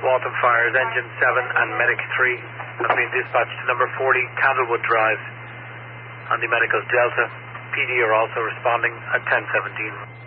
Waltham Fires, Engine 7 and Medic 3 have been dispatched to number 40 Candlewood Drive on the Medicals Delta. PD are also responding at 10:17.